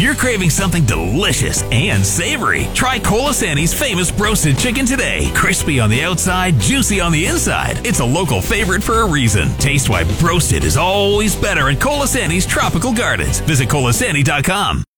you're craving something delicious and savory, try Colasanti's famous broasted chicken today. Crispy on the outside, juicy on the inside. It's a local favorite for a reason. Taste why broasted is always better at Colasanti's Tropical Gardens. Visit Colasanti.com.